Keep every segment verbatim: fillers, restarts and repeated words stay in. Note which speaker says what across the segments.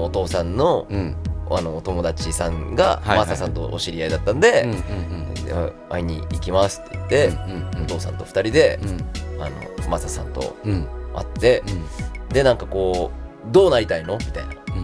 Speaker 1: お父さんの、うん、あのお友達さんが、はいはい、マサさんとお知り合いだったんで、うんうんうん、会いに行きますって言って、うんうんうん、お父さんとふたりで、うん、あのマサさんと会って、うん、でなんかこうどうなりたいのみたいな、うんうん、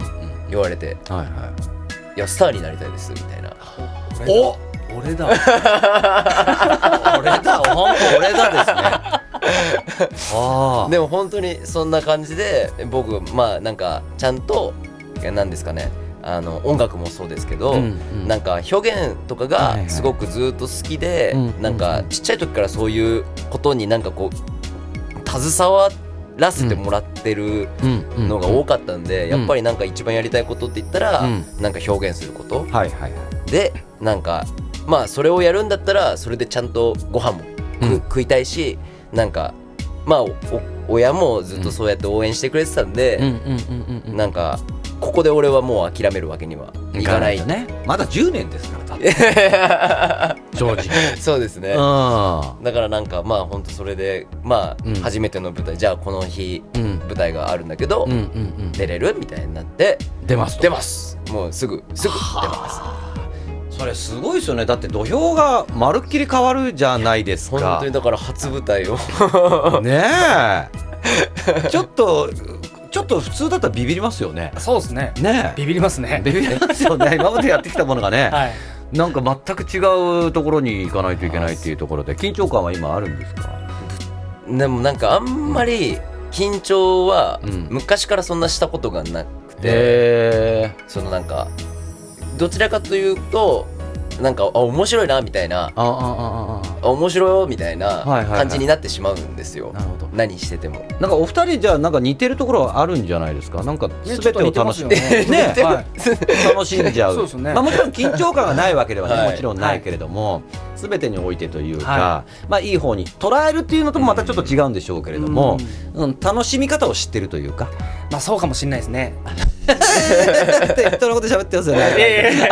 Speaker 1: 言われて、はいはい、いやスターになりたいですみたいな。
Speaker 2: お俺だ俺だ本当俺だですねあ
Speaker 1: でも本当にそんな感じで僕まあなんかちゃんとなんですかねあの音楽もそうですけど、うんうん、なんか表現とかがすごくずっと好きで、はいはい、なんかちっちゃい時からそういうことになんかこう携わらせてもらってるのが多かったんで、うん、やっぱりなんか一番やりたいことって言ったら、うん、なんか表現すること、はいはいはい、でなんかまあそれをやるんだったらそれでちゃんとご飯も、うん、食いたいしなんかまあ親もずっとそうやって応援してくれてたんでなんかここで俺はもう諦めるわけにはいかない、
Speaker 2: ね、まだじゅうねんですからだって正直
Speaker 1: そうですね、うん、だからなんかまあ本当それでまあ、うん、初めての舞台じゃあこの日、うん、舞台があるんだけど、うんうんうん、出れるみたいになって
Speaker 2: 出ます
Speaker 1: 出ますもうすぐすぐ出ます
Speaker 2: それすごいですよねだって土俵がまるっきり変わるじゃないですか
Speaker 1: 本当にだから初舞台を
Speaker 2: ねえちょっとちょっと普通だったらビビりますよね
Speaker 3: そうですね
Speaker 2: ね
Speaker 3: ビビりますね
Speaker 2: ビビりますよね今までやってきたものがね、はい、なんか全く違うところに行かないといけないっていうところで緊張感は今あるんですか
Speaker 1: でもなんかあんまり緊張は昔からそんなしたことがなくて、うん、そのなんかどちらかというとなんかあ面白いなみたいなああああ面白いみたいな感じになってしまうんですよ、はいはいはい、なるほど何してても
Speaker 2: なんかお二人じゃあなんか似てるところはあるんじゃないですかなんか全てを楽しんで、ねねはい、楽しんじゃうそうですね、まあ、もちろん緊張感がないわけでは、ねはい、もちろんないけれども、はい、全てにおいてというか、はい、まあいい方に捉えるっていうのともまたちょっと違うんでしょうけれども、うんうん、楽しみ方を知ってるというか
Speaker 3: まあそうかもしれないですね
Speaker 2: 適当なこと喋ってますよね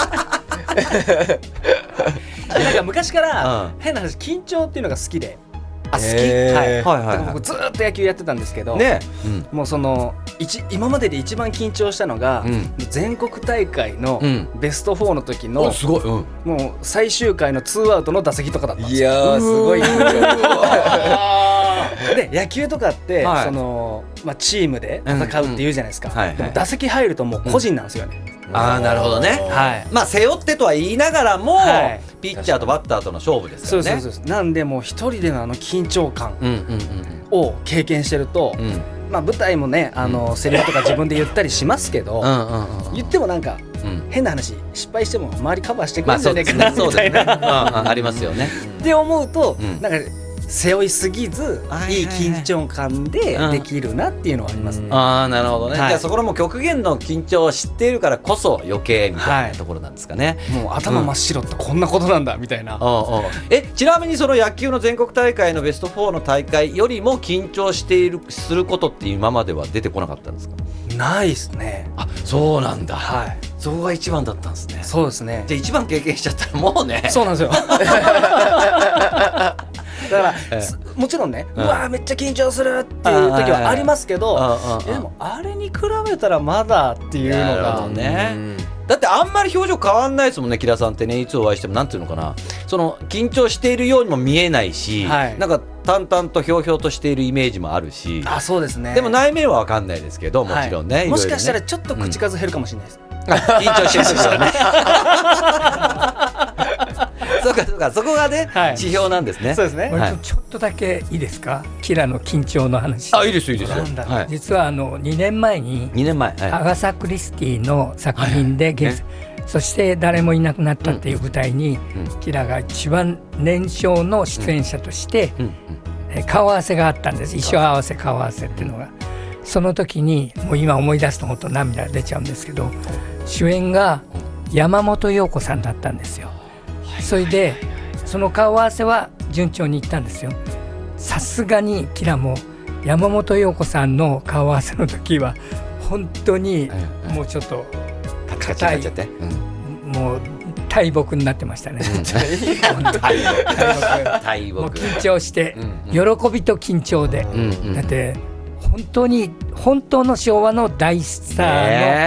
Speaker 3: なんか昔から変な話緊張っていうのが好きで
Speaker 2: あ好き、はい
Speaker 3: はいはいはい、僕ずっと野球やってたんですけど、
Speaker 2: ね
Speaker 3: うん、もうその一今までで一番緊張したのが、うん、全国大会のベストフォーの時の、
Speaker 2: うん、すごい、うん、
Speaker 3: もう最終回のツーアウトの打席とかだったんですよ。
Speaker 1: いやーすごい緊
Speaker 3: 張で野球とかって、はいそのまあ、チームで戦うって言うじゃないですか、うんうんはいはい、でも打席入るともう個人なんですよね、
Speaker 2: うん、ああなるほどね、はい、まあ背負ってとは言いながらも、はい、ピッチャーとバッターとの勝負ですよね。
Speaker 3: そうそうそうなんでもう一人でのあの緊張感を経験してると、うんうんうんまあ、舞台もねあの、うん、セリフとか自分で言ったりしますけど、うんうんうん、言ってもなんか、うん、変な話失敗しても周りカバーしてくれるんじゃないかな、まあ、みたいな、ね
Speaker 2: うん、ありますよね
Speaker 3: って思うと、うん、なんか背負いすぎずいい緊張感でできるなっていうのはありますね、うん、
Speaker 2: ああなるほどね、はい、じゃあそこのもう極限の緊張を知っているからこそ余計みたいなところなんですかね、
Speaker 3: はい、もう頭真っ白ってこんなことなんだみたいな、うん、
Speaker 2: おうおうえちなみにその野球の全国大会のベストフォーの大会よりも緊張しているすることって今までは出てこなかったんですか？
Speaker 3: ないですね。
Speaker 2: あそうなんだ、
Speaker 3: はい、
Speaker 2: そこが一番だったんですね。
Speaker 3: そうですね。
Speaker 2: じゃあ一番経験しちゃったらもうね
Speaker 3: そうなんですよだから、ええ、もちろんね、うん、うわーめっちゃ緊張するっていう時はありますけど、でもあれに比べたらまだっていうのが
Speaker 2: ね、だってあんまり表情変わんないですもんね。木田さんってねいつお会いしてもなんていうのかなその緊張しているようにも見えないし、はい、なんか淡々とひょうひょうとしているイメージもあるし
Speaker 3: あそうですね。
Speaker 2: でも内面は分かんないですけどもちろんね、はい、
Speaker 3: もしかしたらちょっと口数減るかもしれないです、
Speaker 2: うん、緊張してる人はねそうかそうかそこがね、はい、指標なんですね。
Speaker 3: そうですね、
Speaker 4: はい、ちょっとだけいいですかキラの緊張の話。
Speaker 2: あいいですよいいですよ、
Speaker 4: はい、実はあのにねんまえに
Speaker 2: にねんまえ、はい、
Speaker 4: アガサ・クリスティの作品で、はいはいね、そして誰もいなくなったっていう舞台に、うん、キラが一番年少の出演者として、うんうん、顔合わせがあったんです。衣装合わせ顔合わせっていうのがその時にもう今思い出すと本当涙が出ちゃうんですけど主演が山本陽子さんだったんですよ。それでその顔合わせは順調にいったんですよ。さすがにキラも山本陽子さんの顔合わせの時は本当にもうちょっと硬い、もう大木になってましたね、うん、大木もう緊張して、うんうん、喜びと緊張で、うんうん、だって本当に本当の昭和の大スターの